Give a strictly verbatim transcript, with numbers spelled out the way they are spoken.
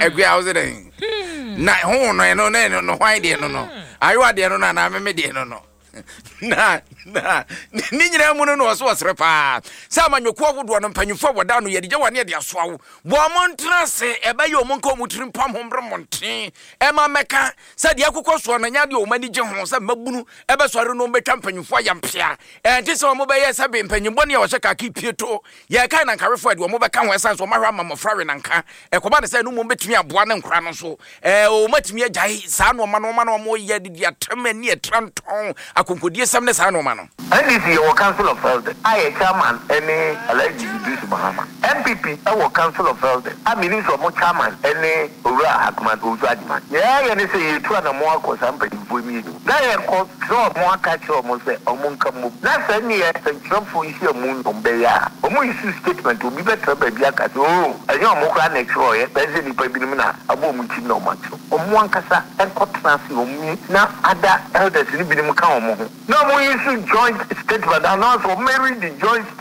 Egwe house den. Na ho no no no no why de no no. Ayo de no na na me de no no. Na na ni nyina mu no no so osrepa sa manyoku agodo no mpanyufo woda no ye de wane de asoawo bo montra se ebe ye omonko mutrim pam hombre monten e ma meka sa de akokɔ so no nya de o mani gye ho sa mabunu ebe sɔre no betwa mpanyufo yampia e nti se o mo be ye sa be mpanyimbo ne ye wo hyeka ka pieto ye kai na nkarefo de o mo be ka ho esan so mahwa mamofrawe na nka e koba de se no mo betumi aboa ne nkra no so e o matumi agyae sa no ma no ma no mo ye de de atamani etranton akonkodie sam ne sa no ma no. N D C your Council of Elders. I a chairman any Alhaji Idris Muhammad. M P P our Council of Elders. I mean so much chairman any Ura Ahmad Ujadiman. Yeah, you say you try na more cause I'm pretty for me. That you cause so more catch almost say omunka move. That's any central for issue moon on Beya. Omo issue statement to be better baby aka so. And you mo kra next row, that's any baby na abo mu chi no macho. Omo ankasa en contrast omu na other elders ni bi ni mu ka omo. No mo issue joint statement and also marry the joint